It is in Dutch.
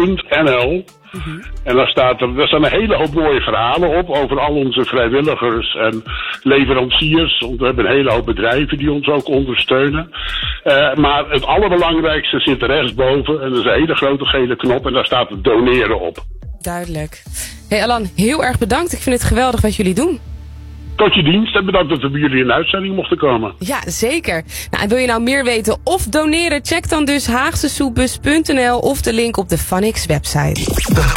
haagsesoep.nl. En daar staan een hele hoop mooie verhalen op over al onze vrijwilligers en leveranciers. Want we hebben een hele hoop bedrijven die ons ook ondersteunen. Maar het allerbelangrijkste zit er rechtsboven. En dat is een hele grote gele knop en daar staat het doneren op. Duidelijk. Hey Alan, heel erg bedankt. Ik vind het geweldig wat jullie doen. Tot je dienst en bedankt dat we bij jullie in de uitzending mochten komen. Ja, zeker. Nou, en wil je nou meer weten of doneren? Check dan dus haagsesoepbus.nl of de link op de Funix website.